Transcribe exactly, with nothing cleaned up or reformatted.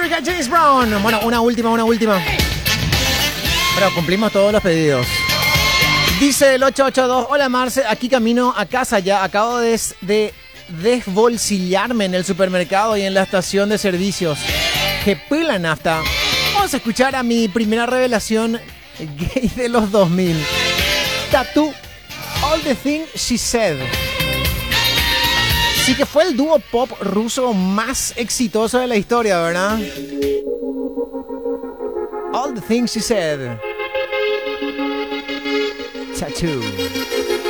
America, James Brown. Bueno, una última, una última. Pero cumplimos todos los pedidos. Dice el ocho ocho dos, hola Marce, aquí camino a casa ya. Acabo de, de desbolsillarme en el supermercado y en la estación de servicios. ¡Qué pila nafta! Vamos a escuchar a mi primera revelación gay de los dos mil. Tattoo, All the Things She Said. Sí que fue el dúo pop ruso más exitoso de la historia, ¿verdad? All the Things She Said. Tattoo.